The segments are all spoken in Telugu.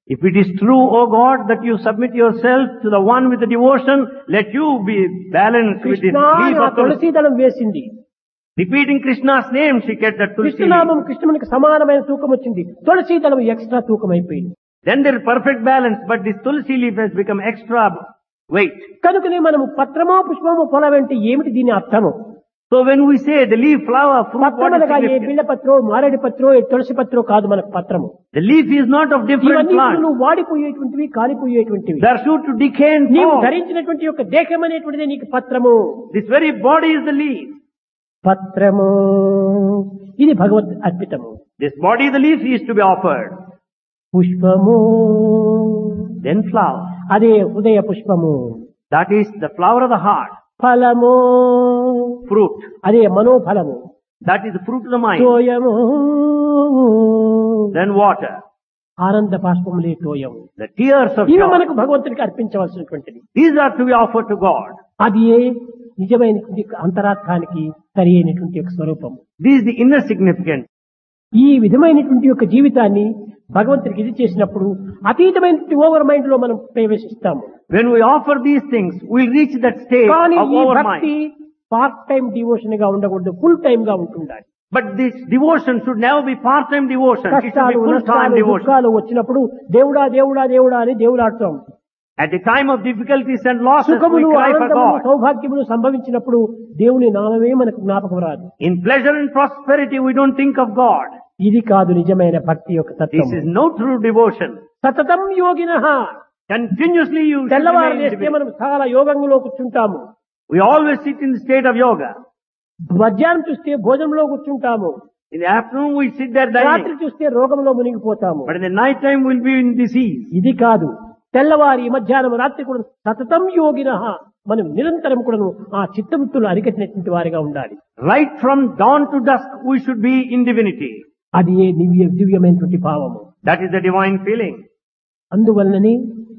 If it is true, O God, that you submit yourself to the one with the devotion, let you be balanced with this Krishna leaf ఆ of tulsi. తులసి దళం వేసింది. Repeating Krishna's name, she kept that tulsi leaf. కృష్ణనామం కృష్ణునికి సమానమైన తూకం వచ్చింది. తులసి దళం ఎక్స్ట్రా తూకం అయిపోయింది. Then there is perfect balance, but this tulsi leaf has become extra weight. కనుకనే మనము పత్రమో పుష్పమో పొలం అంటే ఏమిటి దీని అర్థము? So when we say the leaf, flower, fruit, what is పత్రమనగా A significant? బిళ్ళ పత్రో మారేడు పత్రో ఏ తులసి పత్రో కాదు మనకు పత్రము. The leaf is not of different ఇవన్నీ plants. నువ్వు వాడిపోయేటువంటివి కాలిపోయేటువంటివి. They are sure to decay and నీవు fall. ధరించినటువంటి యొక్క దేహం అనేటువంటిది నీకు పత్రము. This very body is the leaf. పత్రము ఇది భగవద్ అర్పితము. This body, the leaf, is to be offered. పుష్పము Then flower. అదే హృదయ పుష్పము. That is the flower of the heart. ఫలము Fruit. అదే మనోఫలము. That is the fruit of the mind. తోయము Then water. ఆనంద బాష్పములే తోయము. The tears of ఇవి joy. మనకు భగవంతునికి అర్పించవలసినటువంటిది. These are to be offered to God. అది నిజమైనటువంటి అంతరార్థానికి సరి అయినటువంటి యొక్క స్వరూపం. This is the inner significance. ఈ విధమైనటువంటి యొక్క జీవితాన్ని భగవంతునికి ఇది చేసినప్పుడు అతీతమైనటువంటి ఓవర్ మైండ్ లో మనం ప్రవేశిస్తాము. When we offer these things, we'll reach that state కానీ of ఈ our భక్తి mind. పార్ట్ టైం డివోషన్ గా ఉండకూడదు, ఫుల్ టైం గా ఉంటుండాలి. But this devotion should never be part-time devotion. It should కష్టాలు be full-time నష్టాలు devotion. దుఃఖాలు వచ్చినప్పుడు దేవుడా దేవుడా దేవుడా అని దేవుడాడుతాం. At the time of difficulties and losses, we సుఖములు cry for ఆనందములు God. సౌభాగ్యములు సంభవించినప్పుడు దేవుని నామమే మనకు జ్ఞాపకం రాదు. In pleasure and prosperity, we don't think of God. ఇది కాదు నిజమైన భక్తి యొక్క This తత్వం. is no true devotion. సతతం యోగినః Continuously you should తెల్లవారు remain లేస్తే devoted. మనం చాలా యోగంలో కూర్చుంటాము. We always sit in the state of yoga. మధ్యాహ్నం చూస్తే భోజనంలో కూర్చుంటాము. In the afternoon, we sit there రాత్రి dining. చూస్తే రోగంలో మునిగిపోతాము. But in the night time, we'll be in disease. ఇది కాదు. తెల్లవారి మధ్యాహ్నం రాత్రి కూడా సతతం యోగినః మనం నిరంతరం కూడా ఆ చిత్తవృత్తులు అరికట్టినటువంటి వారిగా ఉండాలి. Right from dawn to dusk, we should be in divinity. అది ఏ దివ్యమైనటువంటి భావము. That is the divine feeling. అందువలనని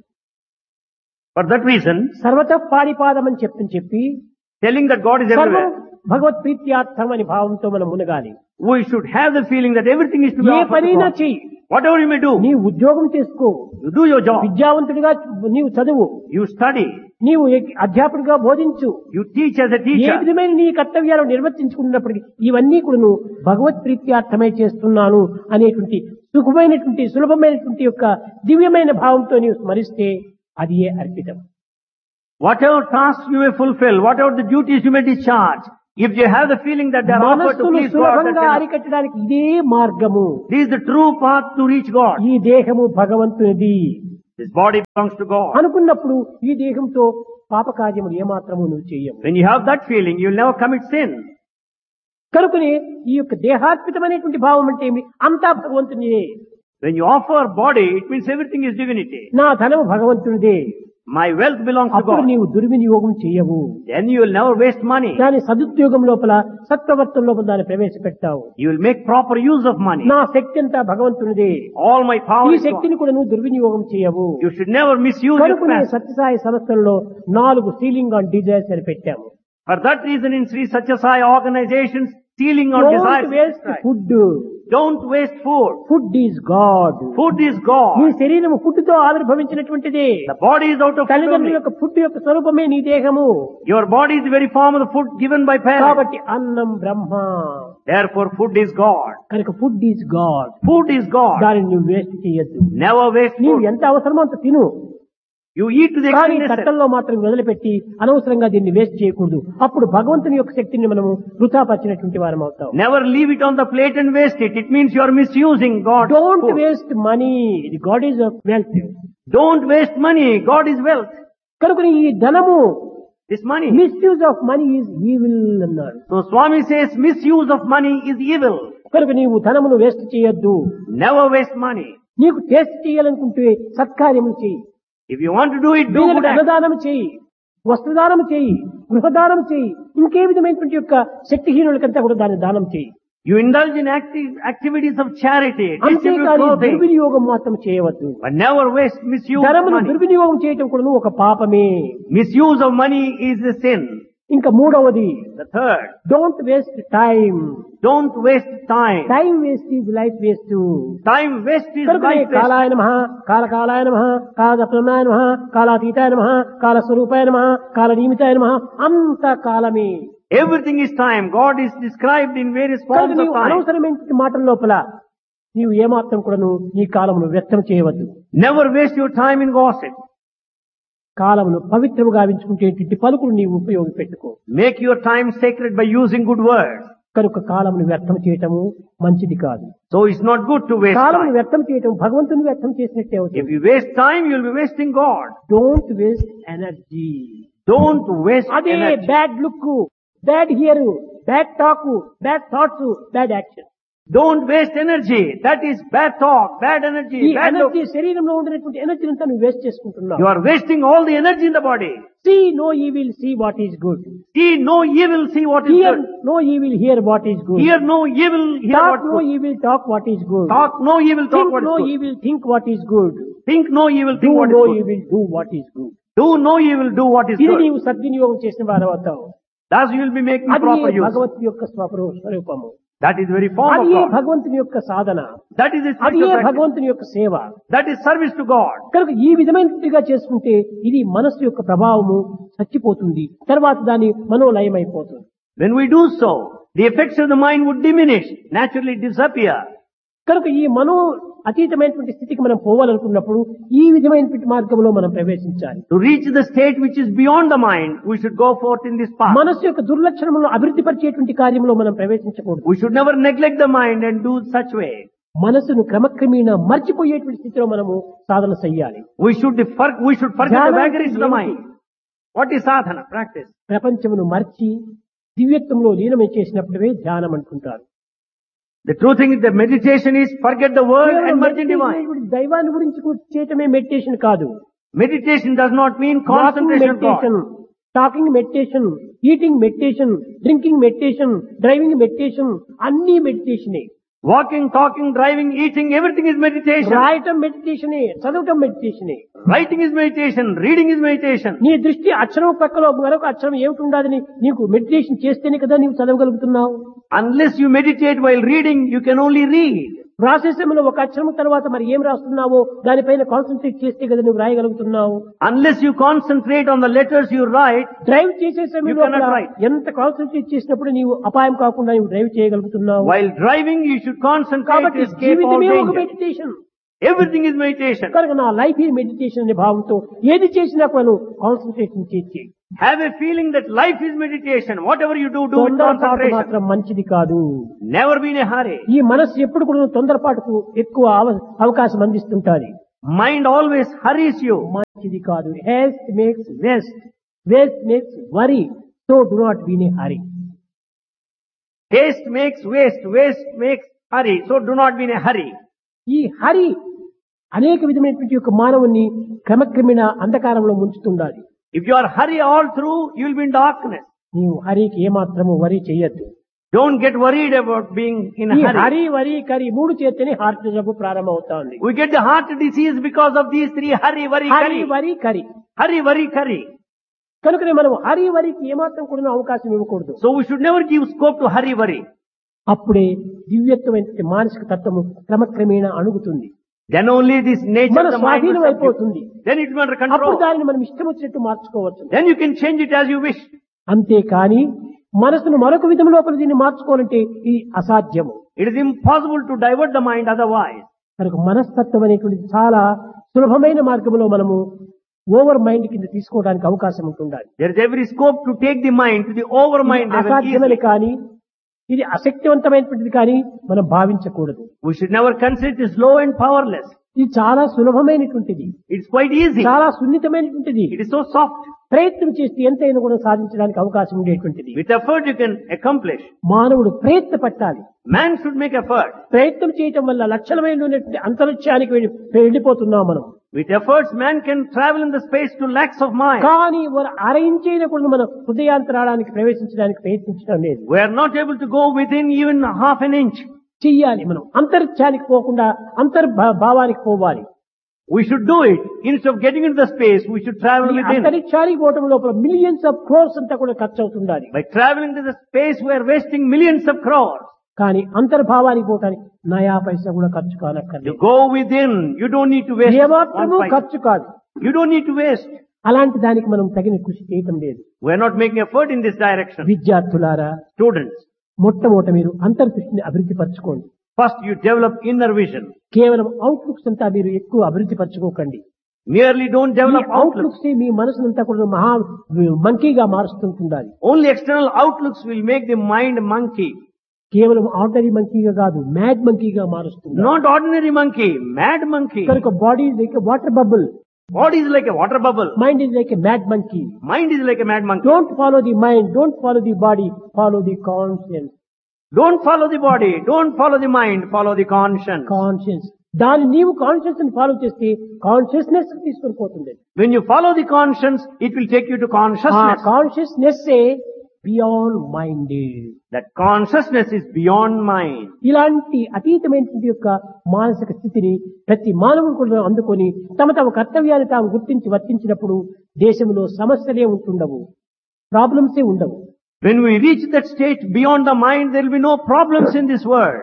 For that reason, సర్వత పాడిపాదం అని చెప్పి telling that God is సర్వం everywhere, భగవత్ ప్రీత్యార్థం అని భావంతో మనం మునగాలి. we should have the feeling that everything is to be A offered to పనైనా God. చెయ్యి, Whatever you may do, నీ ఉద్యోగం చేసుకో, you do your job, విద్యావంతుడిగా నీవు చదువు, you study, నీవు అధ్యాపకుడిగా బోధించు, you teach as a A teacher. విధమైన నీ కర్తవ్యాలను నిర్వర్తించుకున్నప్పటికీ ఇవన్నీ కూడా నువ్వు భగవత్ ప్రీత్యార్థమై చేస్తున్నాను అనేటువంటి సులభమైనటువంటి యొక్క దివ్యమైన భావంతో నీవు స్మరిస్తే అది ఏ అర్పితం. Whatever tasks you may fulfill, whatever the duties you may discharge, if you have the feeling that they are offered to మనస్సును please God, సులభంగా that's enough. అరికట్టడానికి ఇదే మార్గము. This is the true path to reach God. ఈ దేహము భగవంతునిది This body belongs to God. అనుకున్నప్పుడు ఈ దేహంతో పాపకార్యములు ఏమాత్రము నువ్వు చేయము. When you have that feeling, you will never commit sin. కనుకనే ఈ యొక్క దేహాత్మితమైనటువంటి భావం అంటే ఏమి? అంతా భగవంతునిదే. When you offer body, it means everything is divinity. నా ధనము భగవంతునిదే. My wealth belongs to అప్పుడు God. నీవు దుర్వినియోగం చేయవు. Then you will never waste money. దాని సదుద్యోగం లోపల సత్ప్రవర్తన లోపల దాన్ని ప్రవేశపెట్టావు. You will make proper use of money. నా శక్తి అంతా భగవంతునిదే. All my power ఈ is God. శక్తిని కూడా నువ్వు దుర్వినియోగం చేయవు. You should never misuse your కనుకనే capacity. సత్యసాయి సంస్థల్లో 4 సీలింగ్ ఆన్ డిజైర్స్ అని పెట్టాము. For that reason, in Sri Satya Sai organizations, sealing on Don't desires. waste food. Don't waste food. Food is God. Food is నీ God. శరీరం ఫుడ్ తో ఆవిర్భవించినటువంటిది. The body is out of food తల్లిదండ్రుల only. యొక్క ఫుడ్ యొక్క స్వరూపమే నీ దేహము. Your body is the very form of the food given by parents. కాబట్టి అన్నం బ్రహ్మ. Therefore, food is God. కనుక food is God. Food is God. దానిని నువ్వు వేస్ట్ చేయొద్దు. Never waste నీవు food. ఎంత అవసరమో అంత తిను. You eat to the కానీ extent necessary. చట్టంలో మాత్రం వదిలిపెట్టి అనవసరంగా దీన్ని వేస్ట్ చేయకూడదు. అప్పుడు భగవంతుని యొక్క శక్తిని మనము వృథాపరిచినటువంటి వారం అవుతాం. Never leave it on the plate and waste it. It means you are misusing God's don't food. Waste money. God is wealth. Don't waste money. God is wealth. కనుక ఈ ధనము This money. Misuse of money is evil అన్నాడు. So Swami says misuse of money is evil. కనుక నీవు ధనమును వేస్ట్ చేయొద్దు. Never waste money. నీకు టేస్ట్ చేయాలనుకుంటే సత్కార్యములు చేయి. If you want to do it, do పేదలకు good act. అన్నదానం చేయి, వస్త్రదానం చేయి, గృహదానం చేయి, ఇంకే విధమైనటువంటి యొక్క శక్తిహీనులకంతా కూడా దాన్ని దానం చేయి. You indulge in activities of charity. Distribute అంతేకాని clothing. దుర్వినియోగం మాత్రం చేయవద్దు. But never waste misuse of ధనమును money. దుర్వినియోగం చేయటం కూడా ఒక పాపమే. Misuse of money is a sin. ఇంకా మూడవది, The third, don't waste time. don't waste time. Time waste is life waste. Time waste is కనుక life waste. కాలాయ నమః, కాలకాలాయ నమః, కాలప్రమాయ నమః, కాలాతీతాయ నమః, కాలస్వరూపాయ నమః, కాలనియమితాయ నమః, అంత కాలమే. Everything is time. God is described in various కనుక forms of నీవు time. అనవసరమైన మాటల లోపల నీవు ఏమాత్రం కూడాను నీ కాలమును వ్యర్థం చేయవద్దు. Never waste your time in gossip. కాలమును పవిత్రముగా గావించుకునేటువంటి పలుకులు నీవు ఉపయోగపెట్టుకో. Make your time sacred by using good words. కనుక కాలమును వ్యర్థం చేయటము మంచిది కాదు. So it's not good to waste కాలమును time. వ్యర్థం చేయటం భగవంతుని వ్యర్థం చేసినట్టే If అవుతుంది. you waste time, you'll be wasting God. Don't waste energy. Don't waste అదే energy. Bad look, bad here, bad talk, bad thoughts, bad action. Don't waste energy. That is bad talk, bad energy, ఈ bad look. ఎనర్జీ శరీరంలో ఉండినటువంటి ఎనర్జీ అంతా నువ్వు వేస్ట్ చేసుకుంటున్నావు. You are wasting all the energy in the body. See no evil, see what is good. See no evil, see what is Hear good. no evil, hear what is good. Hear no evil, hear Talk what is no good. evil, talk what is good. Talk no evil, talk Think what is no good. evil, think what is good. Think no evil, Do think what no is good. evil, do what is good. Do no evil, do what is ఇది good. నీవు సద్వినియోగం చేసిన వారు అవుతావు. Thus you will be making అది proper use. భగవంతుని యొక్క స్వరూపము. That is the very form of అది God. భగవంతుని యొక్క సాధన. That is the అది spiritual practice. భగవంతుని యొక్క సేవ. That is service to God. కనుక ఈ విధమైనట్టుగా చేసుకుంటే ఇది మనస్సు యొక్క ప్రభావము చచ్చిపోతుంది. తర్వాత దాని మనోలయమైపోతుంది. When we do so, the effects of the mind would diminish, naturally disappear. కనుక ఈ మనో అతీతమైనటువంటి స్థితికి మనం పోవాలనుకున్నప్పుడు ఈ విధమైనటువంటి మార్గంలో మనం ప్రవేశించాలి. To reach the state which is beyond the mind, we should go forth in this path. మనస్సు యొక్క దుర్లక్షణములను అభివృద్ధి పరిచేటువంటి కార్యంలో మనం ప్రవేశించకూడదు. We should never neglect the mind and do such way. మనసును క్రమక్రమేణా మర్చిపోయేటువంటి స్థితిలో మనము సాధన చెయ్యాలి. We should forget the vagaries of the mind. What is sadhana? Practice. ప్రపంచమును మర్చి దివ్యత్వంలో లీనమై చేసినప్పుడే ధ్యానం అనుకుంటారు. The true thing is that meditation is forget the world and merge in divine. దైవాన్ని గురించి చేయటమే మెడిటేషన్ కాదు. Meditation does not mean concentration on God. Talking meditation, eating meditation, drinking meditation, driving meditation, అన్ని మెడిటేషనే. Walking, talking, driving, eating, everything is meditation. రాయటం మెడిటేషనే, చదవటం మెడిటేషనే. Writing is meditation, reading is meditation. నీ దృష్టి అక్షరం పక్కలో మరొక అక్షరం ఏమిటి ఉండాలని నీకు మెడిటేషన్ చేస్తేనే కదా నీవు చదవగలుగుతున్నావు. Unless you meditate while reading, you can only read. రాసేసంలో ఒక అక్షరం తర్వాత మరి ఏం రాస్తున్నావో దానిపైన కాన్సన్ట్రేట్ చేస్తే కదా నువ్వు రాయగలుగుతున్నావు. Unless you concentrate on the letters you write, drive చేసే You సమయంలో cannot write. ఎంత కాన్సన్ట్రేట్ చేసినప్పుడు నీవు అపాయం కాకుండా నువ్వు drive చేయగలుగుతున్నావు. while driving you should concentrate కాబట్టి to escape all జీవితమే ఒక danger. Meditation. Everything is meditation. కనుక నా లైఫ్ ఈ మెడిటేషన్ అనే భావంతో ఏది చేసినా మనం కాన్సన్ట్రేషన్ చేసి Have a feeling that life is meditation. Whatever you do with తొందరపాటు concentration. మాత్రం మంచిది కాదు. Never be in a hurry. ఈ మనస్సు ఎప్పుడు కూడా తొందరపాటుకు ఎక్కువ అవకాశం అందిస్తుంటాది. Mind always hurries you. మంచిది కాదు. Heist makes waste, waste makes worry. So do not be in a hurry. Haste makes waste, waste makes hurry. So do not be in a hurry. ఈ హరి అనేక విధమైనటువంటి యొక్క మానవుని క్రమక్రమేణ అంధకారంలో ముంచుతుండాలి. If you are hurry all through, you will be in darkness. నీవు హరికి ఏమాత్రము వరి చెయ్యొద్దు. Don't get worried about being in a ఈ hurry. హరి వరి కరి మూడు చేతనే హార్ట్ జబ్బు ప్రారంభం అవుతుంది. We get the heart disease because of these three: hurry, worry, Hari curry. వరి కరి. Hurry, worry, curry. కనుకనే మనం హరి వరికి ఏమాత్రం కూడా అవకాశం ఇవ్వకూడదు. So we should never give scope to hurry, worry. అప్పుడే దివ్యత్వమైన మానసిక తత్వము క్రమక్రమేణా అణుగుతుంది. Then only this nature మన of the mind స్వాధీనం will అయిపోతుంది. subdue. Then it will be under అప్పుడు control. దానిని మనం ఇష్టం వచ్చినట్టు మార్చుకోవచ్చు. Then you can change it as you wish. అంతేకాని మనసును మరొక విధం లోపల దీన్ని మార్చుకోవాలంటే ఇది అసాధ్యము. It is impossible to divert the mind otherwise. కనుక మనస్తత్వం అనేటువంటిది చాలా సులభమైన మార్గంలో మనము ఓవర్ మైండ్ కింద తీసుకోవడానికి అవకాశం ఉంటుండాలి. There is every scope to take the mind to the over mind level అసాధ్యమని easily. కానీ ఇది అశక్తివంతమైనటువంటిది కానీ మనం భావించకూడదు. We should never consider it as low and powerless. ఇది చాలా సులభమైనటువంటిది, It's quite easy. చాలా సున్నితమైనటువంటిది. It is so soft. ప్రయత్నం చేస్తే ఎంతైనా కూడా సాధించడానికి అవకాశం ఉండేటువంటిది. With effort you can accomplish. మానవుడు ప్రయత్న పట్టాలి. Man should make effort. ప్రయత్నం చేయటం వల్ల లక్షణమైనటువంటి అంతరిక్షానికి వెళ్ళిపోతున్నాం మనం. With efforts man can travel in the space to lakhs of miles. కానీ అర ఇంచైనప్పుడు మనం హృదయాంతరాళానికి ప్రవేశించడానికి ప్రయత్నించడం లేదు. We are not able to go within even half an inch. చెయ్యాలి. మనం అంతరిక్షానికి పోకుండా అంతర్భావానికి పోవాలి. We should do it. Instead of getting into the space, we should travel ఈ within. అంతరిక్షానికి పోవటం లోపల మిలియన్స్ ఆఫ్ క్రోర్స్ అంతా కూడా ఖర్చు అవుతుండాలి. By traveling to the space, we are wasting millions of crores. కానీ అంతర్భావానికి పోవటానికి నయా పైసా కూడా ఖర్చు You కానక్కర్లేదు. go within. You don't need to waste. ఏమాత్రము one paisa. ఖర్చు కాదు. You don't need to waste. అలాంటి దానికి మనం తగిన కృషి చేయటం లేదు. We are not making effort in this direction. విద్యార్థులారా, Students, మొట్టమొదట మీరు అంతర్దృష్టిని అభివృద్ధి పరచుకోండి. first you develop inner vision. కేవలం అవుట్లుక్స్ అంతా మీరు ఎక్కువ అభివృద్ధి పరచుకోకండి. Merely don't develop outlooks. Outlooks మీ మనసునంతా కూడా మహా మంకీగా మారుస్తుంటుండాలి. Only external outlooks will make the mind monkey. కేవలం ఆర్డినరీ మంకీగా కాదు, మ్యాడ్ మంకీగా మారుస్తుంది. Not ordinary monkey, mad monkey. కనుక body is like water bubble, Body is like a water bubble. Mind is like mad monkey. Mind is like a mad monkey. Don't follow the mind, don't follow the body, follow the conscience. Don't follow the body. Don't follow the mind. Follow the conscience. Conscience దాన్ని నీవు కాన్షియస్ ని ఫాలో చేస్తే కాన్షియస్నెస్ తీసుకొని పోతుంది. When you follow the conscience, it will take you to ఆ consciousness. Consciousness beyond mind. That consciousness is beyond mind. ఇలాంటి అతీతమైనటువంటి యొక్క మానసిక స్థితిని ప్రతి మానవుడు కూడా అందుకొని తమ తమ కర్తవ్యాన్ని తాము గుర్తించి వర్తించినప్పుడు దేశంలో సమస్యలే ఉంటుండవు, ప్రాబ్లమ్సే ఉండవు. When we reach that state beyond the mind, there will be no problems in this world.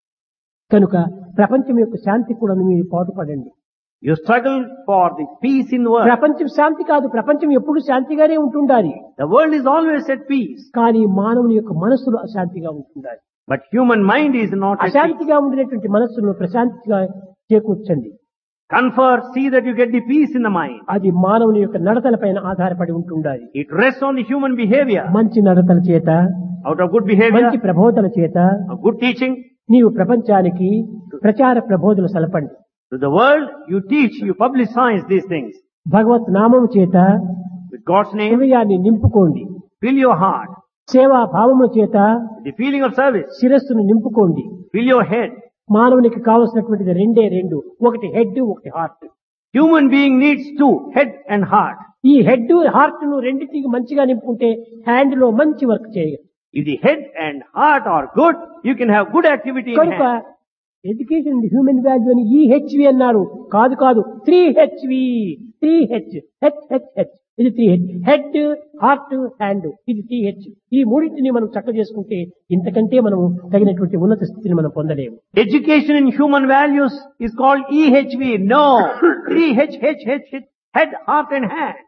కనుక ప్రపంచం యొక్క శాంతి కూడా మీరు పాటుపడండి. You struggle for the peace in the world. ప్రపంచం శాంతి కాదు, ప్రపంచం ఎప్పుడు శాంతిగానే ఉంటుండాలి. The world is always at peace. కానీ మానవుని యొక్క మనస్సులు అశాంతిగా ఉంటుండాలి. But human mind is not at peace. అశాంతిగా ఉండినటువంటి మనస్సును ప్రశాంతిగా చేకూర్చండి. Confer, see that you get the peace in the mind. అది మానవుని యొక్క నడతలపైన ఆధారపడి ఉంటుండాలి. It rests on the human behavior. మంచి నడతల చేత, Out of good behavior, మంచి ప్రబోధన చేత of good teaching, నీవు ప్రపంచానికి ప్రచార ప్రబోధన సలపండి. to the world, you teach, you publicize these things. భగవత్ నామము చేత With God's name, హృదయాన్ని నింపుకోండి. fill your heart. సేవా భావము చేత With the feeling of service, శిరస్సును నింపుకోండి. fill your head. మానవునికి కావలసినటువంటిది రెండు, ఒకటి హెడ్, ఒకటి heart. Human being needs two, head and heart. ఈ హెడ్ హార్ట్ ను రెండింటికి మంచిగా నింపుకుంటే హ్యాండ్ లో మంచి వర్క్ చేయగలరు. If the head and heart are good, you can have good activity in కనుక hand. ఎడ్యుకేషన్ హ్యూమన్ వాల్యూ అని EHV అన్నారు. కాదు 3HV, 3H, H. ఇది 3H, హెడ్, హార్ట్, హ్యాండ్. ఇది 3H. ఈ మూడింటిని మనం చక్క చేసుకుంటే ఇంతకంటే మనం తగినటువంటి ఉన్నత స్థితిని మనం పొందలేము. Education in human values is called EHV. No, 3H, head, heart and hand.